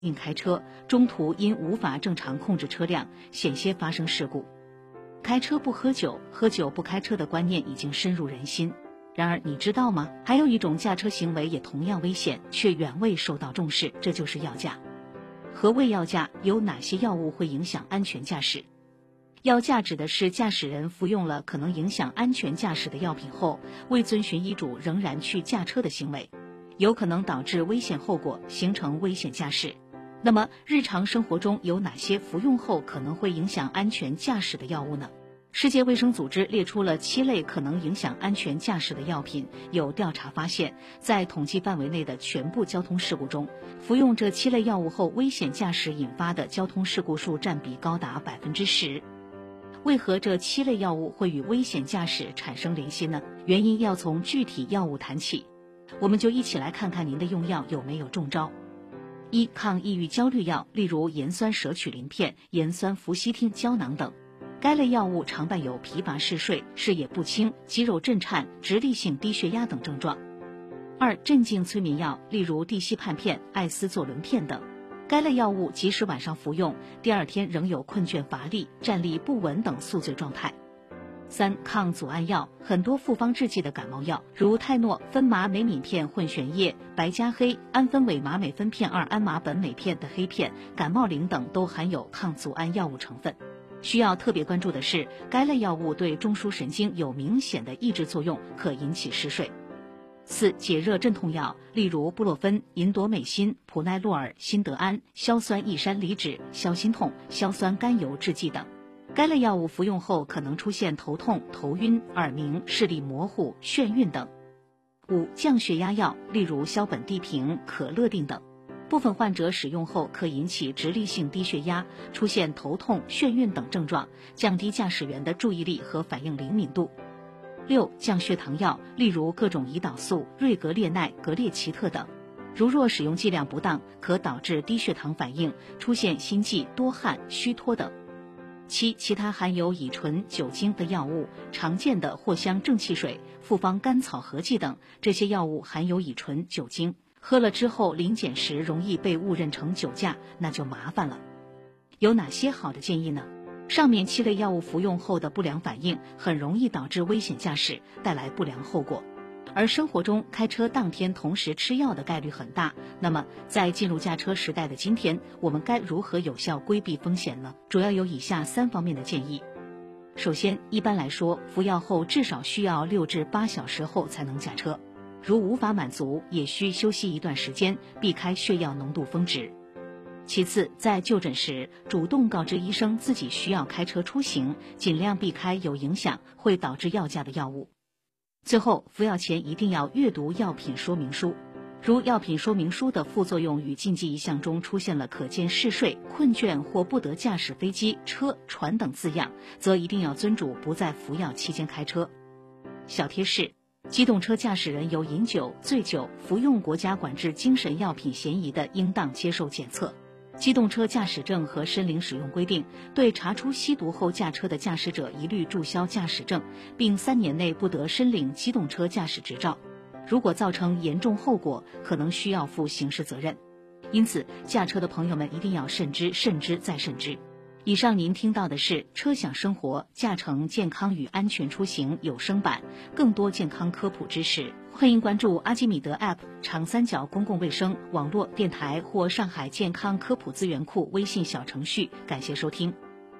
并开车，中途因无法正常控制车辆，险些发生事故。开车不喝酒，喝酒不开车的观念已经深入人心。然而你知道吗？还有一种驾车行为也同样危险，却远未受到重视，这就是药驾。何谓药驾？有哪些药物会影响安全驾驶？药驾指的是驾驶人服用了可能影响安全驾驶的药品后，未遵循医嘱仍然去驾车的行为，有可能导致危险后果，形成危险驾驶。那么日常生活中有哪些服用后可能会影响安全驾驶的药物呢？世界卫生组织列出了7类可能影响安全驾驶的药品。有调查发现，在统计范围内的全部交通事故中，服用这7类药物后危险驾驶引发的交通事故数占比高达10%。为何这7类药物会与危险驾驶产生联系呢？原因要从具体药物谈起，我们就一起来看看您的用药有没有中招。1、抗抑郁焦虑药，例如盐酸舍曲林片、盐酸氟西汀胶囊等。该类药物常伴有疲乏嗜睡、视野不清、肌肉震颤、直立性低血压等症状。2、镇静催眠药，例如地西泮片、艾司唑仑片等。该类药物即使晚上服用，第二天仍有困倦乏力、站立不稳等宿醉状态。3、抗组胺药，很多复方制剂的感冒药，如泰诺、芬麻美敏片混悬液、白加黑、安酚伪麻美酚片2胺麻苯美片的黑片、感冒灵等都含有抗组胺药物成分。需要特别关注的是，该类药物对中枢神经有明显的抑制作用，可引起嗜睡。4、解热镇痛药，例如布洛芬、银朵美辛、普奈洛尔、辛德安、硝酸异山梨酯、消心痛、硝酸甘油制剂等。该类药物服用后可能出现头痛、头晕、耳鸣、视力模糊、眩晕等。5、降血压药，例如硝苯地平、可乐定等。部分患者使用后可引起直立性低血压，出现头痛、眩晕等症状，降低驾驶员的注意力和反应灵敏度。6、降血糖药，例如各种胰岛素、瑞格列奈、格列齐特等。如若使用剂量不当，可导致低血糖反应，出现心悸、多汗、虚脱等。7、其他含有乙醇、酒精的药物，常见的藿香正气水、复方甘草合剂等，这些药物含有乙醇、酒精，喝了之后临检时容易被误认成酒驾，那就麻烦了。有哪些好的建议呢？上面7类药物服用后的不良反应很容易导致危险驾驶，带来不良后果。而生活中开车当天同时吃药的概率很大，那么在进入驾车时代的今天，我们该如何有效规避风险呢？主要有以下3方面的建议。首先，一般来说，服药后至少需要6至8小时后才能驾车，如无法满足，也需休息一段时间，避开血药浓度峰值。其次，在就诊时主动告知医生自己需要开车出行，尽量避开有影响会导致药驾的药物。最后，服药前一定要阅读药品说明书，如药品说明书的副作用与禁忌一项中出现了可见嗜睡、困倦或不得驾驶飞机、车、船等字样，则一定要遵嘱不在服药期间开车。小贴士：机动车驾驶人有饮酒、醉酒、服用国家管制精神药品嫌疑的，应当接受检测。机动车驾驶证和申领使用规定，对查出吸毒后驾车的驾驶者一律注销驾驶证，并3年内不得申领机动车驾驶执照。如果造成严重后果，可能需要负刑事责任。因此，驾车的朋友们一定要慎之、慎之再慎之。以上您听到的是车享生活驾乘健康与安全出行有声版，更多健康科普知识，欢迎关注阿基米德 App、长三角公共卫生网络电台或上海健康科普资源库微信小程序。感谢收听。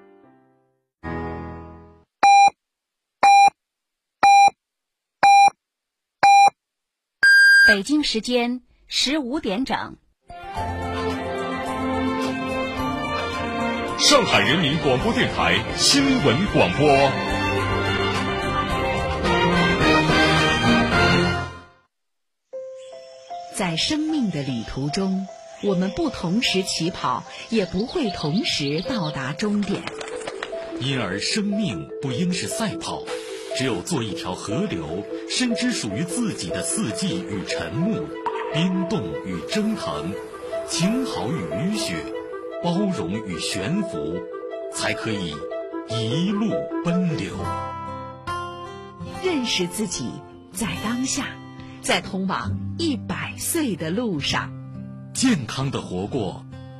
北京时间15点整。 上海人民广播电台新闻广播。 在生命的旅途中，我们不同时起跑，也不会同时到达终点。 因而生命不应是赛跑，只有做一条河流，深知属于自己的四季与沉木，冰冻与蒸腾，晴好与雨雪，包容与悬浮，才可以一路奔流。 认识自己，在当下，在通往100岁的路上。 健康的活过